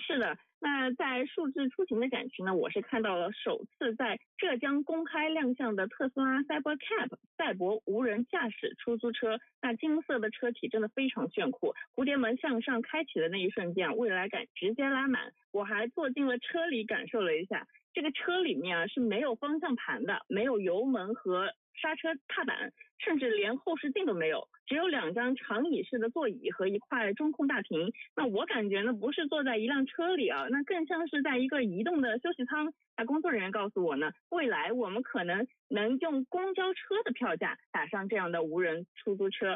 是的，那在数字出行的展区呢，我是看到了首次在浙江公开亮相的特斯拉 Cybercab 赛博无人驾驶出租车。那金色的车体真的非常炫酷，蝴蝶门向上开启的那一瞬间，未来感直接拉满。我还坐进了车里感受了一下，这个车里面是没有方向盘的，没有油门和刹车踏板，甚至连后视镜都没有，只有2张长椅式的座椅和一块中控大屏。那我感觉呢，不是坐在一辆车里啊，那更像是在一个移动的休息舱。那工作人员告诉我呢，未来我们可能用公交车的票价打上这样的无人出租车。